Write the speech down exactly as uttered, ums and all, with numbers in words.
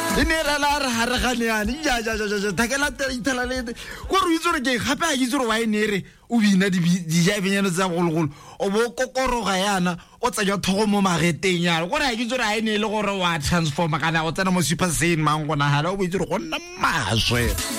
ene ra la re ha re ganeane ja ja ja takela itela le go re itse re ke gape a itse re wa enere o bina di di ja benyane tsa golgolo o bo kokoroga yana o tsanya thogo mo mageteng yana go re a itse re a ene le gore wa transforma kana o tsena mo super saiyan mang gona hala o bo itse re go nna maswe